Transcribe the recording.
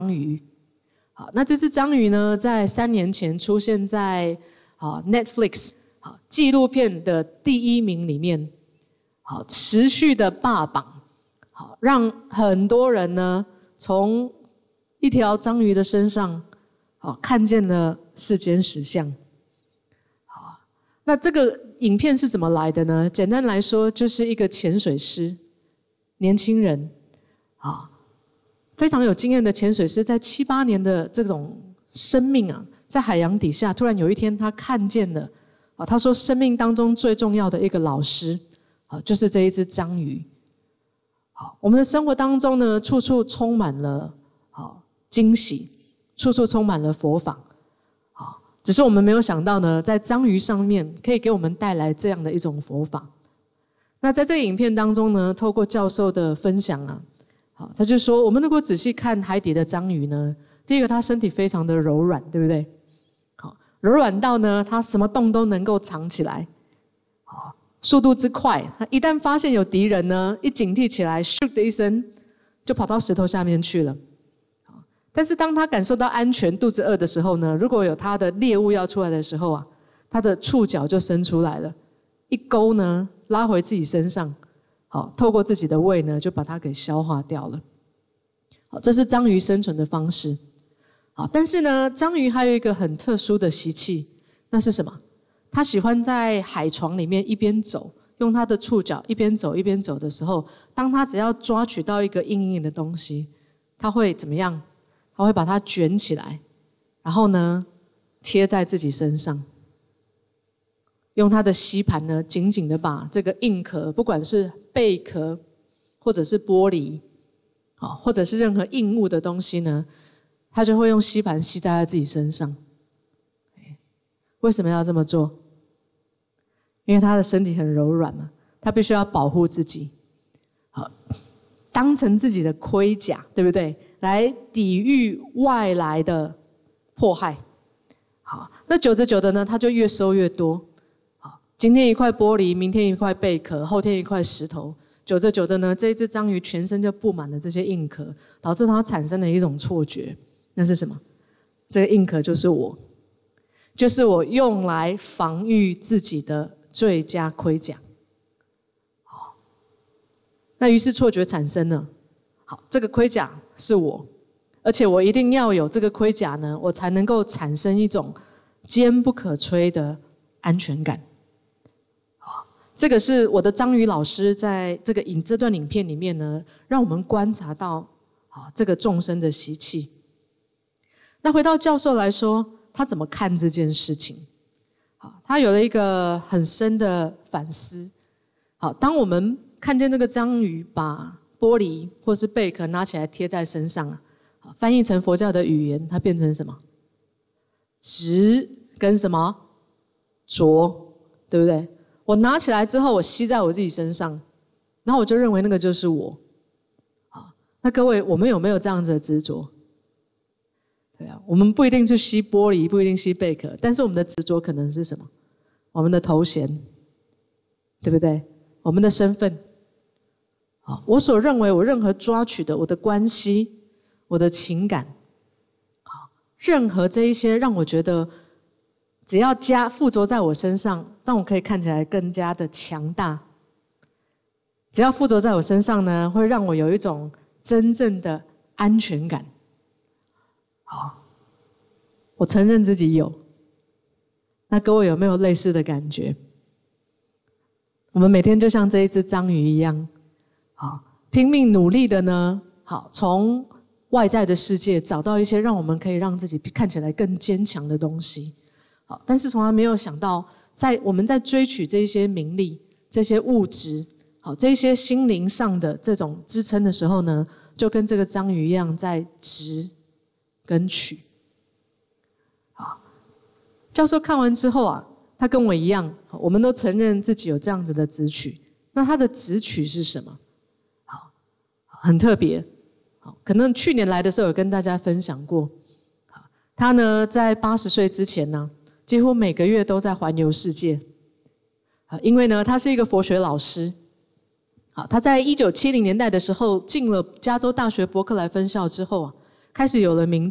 鱼。好，那这只章鱼呢，在3年前出现在Netflix 纪录片的第1名里面，好，持续的霸榜，好，让很多人呢从一条章鱼的身上，好，看见了世间实相。好，那这个影片是怎么来的呢？简单来说，就是一个潜水师，年轻人，非常有经验的潜水师，在7、8年的这种生命啊，在海洋底下，突然有一天他看见了，他说生命当中最重要的一个老师，就是这一只章鱼。好，我们的生活当中呢，处处充满了惊喜，处处充满了佛法。好，只是我们没有想到呢，在章鱼上面可以给我们带来这样的一种佛法。那在这个影片当中呢，透过教授的分享啊，好，他就说，我们如果仔细看海底的章鱼呢，第一个它身体非常的柔软，对不对？好，柔软到呢，它什么洞都能够藏起来。好，速度之快，它一旦发现有敌人呢，一警惕起来，咻的一声就跑到石头下面去了。但是当它感受到安全、肚子饿的时候呢，如果有它的猎物要出来的时候啊，它的触角就伸出来了，一勾呢，拉回自己身上。好，透过自己的胃呢，就把它给消化掉了。好，这是章鱼生存的方式。好，但是呢，章鱼还有一个很特殊的习气，那是什么？它喜欢在海床里面一边走，用它的触角一边走一边走的时候，当它只要抓取到一个硬硬的东西，它会怎么样？它会把它卷起来，然后呢，贴在自己身上。用它的吸盘呢，紧紧的把这个硬壳，不管是贝壳，或者是玻璃，或者是任何硬物的东西呢，它就会用吸盘吸在自己身上。为什么要这么做？因为它的身体很柔软嘛，它必须要保护自己，好，当成自己的盔甲，对不对？来抵御外来的迫害。好，那久着久的呢，它就越收越多。今天一块玻璃，明天一块贝壳，后天一块石头，久着久的呢，这一只章鱼全身就布满了这些硬壳，导致它产生了一种错觉，那是什么？这个硬壳就是我，就是我用来防御自己的最佳盔甲。好，那于是错觉产生了。好，这个盔甲是我，而且我一定要有这个盔甲呢，我才能够产生一种坚不可摧的安全感。这个是我的章鱼老师在这段影片里面呢，让我们观察到这个众生的习气。那回到教授来说，他怎么看这件事情？他有了一个很深的反思。好，当我们看见这个章鱼把玻璃或是贝壳拿起来贴在身上啊，翻译成佛教的语言，它变成什么？执跟什么？着，对不对？我拿起来之后，我吸在我自己身上，然后我就认为那个就是我。好，那各位，我们有没有这样子的执着？对啊，我们不一定去吸玻璃，不一定吸贝壳，但是我们的执着可能是什么？我们的头衔，对不对？我们的身份。好，我所认为我任何抓取的，我的关系，我的情感，好，任何这一些让我觉得只要附着在我身上，让我可以看起来更加的强大。只要附着在我身上呢，会让我有一种真正的安全感。好，我承认自己有。那各位有没有类似的感觉？我们每天就像这一只章鱼一样，好，拼命努力的呢，好，从外在的世界找到一些让我们可以让自己看起来更坚强的东西。好，但是从来没有想到，我们在追取这些名利、这些物质、好，这些心灵上的这种支撑的时候呢，就跟这个章鱼一样，在执跟取。好，教授看完之后啊，他跟我一样，我们都承认自己有这样子的执取。那他的执取是什么？好，很特别。好，可能去年来的时候有跟大家分享过。好，他呢在80岁之前呢，几乎每个月都在环游世界。因为呢，他是一个佛学老师。好，他在1970年代的时候进了加州大学伯克莱分校之后啊， 开始有了名